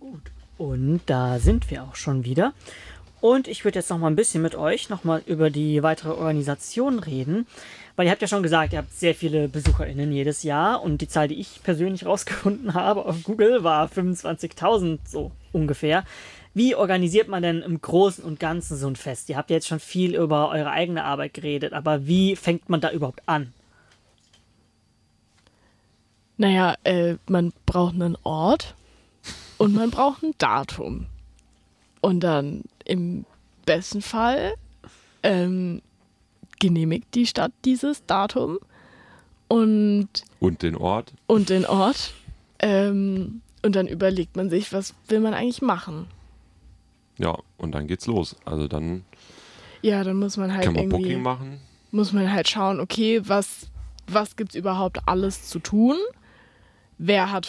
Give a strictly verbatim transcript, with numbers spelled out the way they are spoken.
Gut. Und da sind wir auch schon wieder. Und ich würde jetzt noch mal ein bisschen mit euch noch mal über die weitere Organisation reden, weil ihr habt ja schon gesagt, ihr habt sehr viele BesucherInnen jedes Jahr und die Zahl, die ich persönlich rausgefunden habe auf Google, war fünfundzwanzigtausend so ungefähr. Wie organisiert man denn im Großen und Ganzen so ein Fest? Ihr habt ja jetzt schon viel über eure eigene Arbeit geredet, aber wie fängt man da überhaupt an? Naja, äh, man braucht einen Ort und man braucht ein Datum. Und dann im besten Fall ähm, genehmigt die Stadt dieses Datum und, Und den Ort. und den Ort. Ähm, und dann überlegt man sich, was will man eigentlich machen. Ja, und dann geht's los. Also dann Ja, dann muss man halt kann man irgendwie, Booking machen. muss man halt schauen, okay, was, was gibt's überhaupt alles zu tun? Wer hat